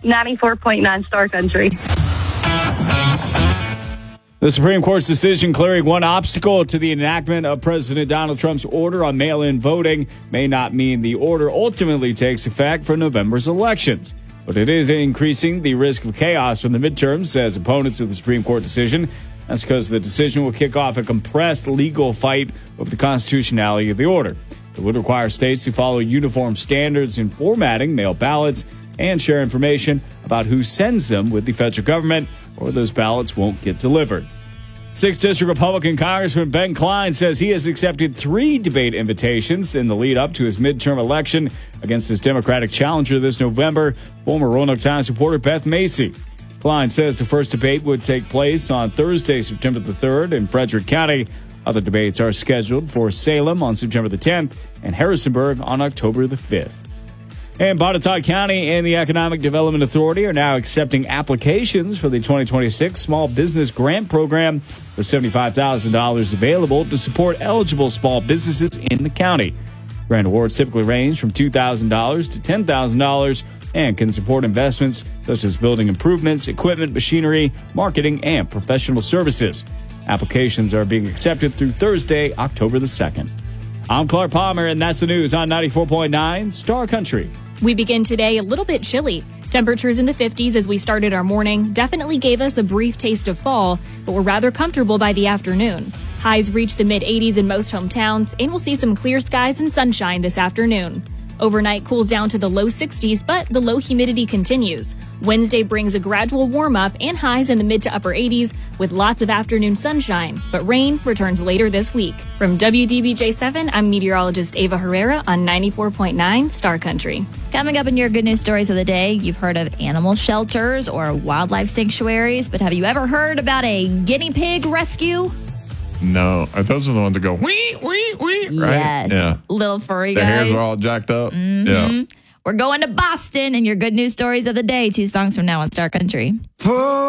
94.9 Star Country. The Supreme Court's decision clearing one obstacle to the enactment of President Donald Trump's order on mail-in voting may not mean the order ultimately takes effect for November's elections. But it is increasing the risk of chaos from the midterms, says opponents of the Supreme Court decision. That's because the decision will kick off a compressed legal fight over the constitutionality of the order. It would require states to follow uniform standards in formatting mail ballots and share information about who sends them with the federal government, or those ballots won't get delivered. 6th District Republican Congressman Ben Cline says he has accepted 3 debate invitations in the lead up to his midterm election against his Democratic challenger this November, former Roanoke Times reporter Beth Macy. Cline says the first debate would take place on Thursday, September the 3rd in Frederick County. Other debates are scheduled for Salem on September the 10th and Harrisonburg on October the 5th. And Botetourt County and the Economic Development Authority are now accepting applications for the 2026 Small Business Grant Program, with $75,000 available to support eligible small businesses in the county. Grant awards typically range from $2,000 to $10,000 and can support investments such as building improvements, equipment, machinery, marketing, and professional services. Applications are being accepted through Thursday, October the 2nd. I'm Clark Palmer, and that's the news on 94.9 Star Country. We begin today a little bit chilly. Temperatures in the 50s as we started our morning definitely gave us a brief taste of fall, but we're rather comfortable by the afternoon. Highs reach the mid-80s in most hometowns, and we'll see some clear skies and sunshine this afternoon. Overnight cools down to the low 60s, but the low humidity continues. Wednesday brings a gradual warm-up and highs in the mid to upper 80s with lots of afternoon sunshine, but rain returns later this week. From WDBJ7, I'm meteorologist Ava Herrera on 94.9 Star Country. Coming up in your good news stories of the day, you've heard of animal shelters or wildlife sanctuaries, but have you ever heard about a guinea pig rescue? No. Those are the ones that go, wee, wee, wee, right? Yes. Yeah. Little furry Their guys. hairs are all jacked up. Mm-hmm. Yeah. We're going to Boston, and your good news stories of the day, 2 songs from now on Star Country.